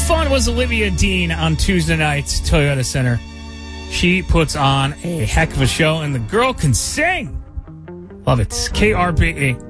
fun was Olivia Dean on Tuesday nights, Toyota Center? She puts on a heck of a show, and the girl can sing. Love it. KRBE.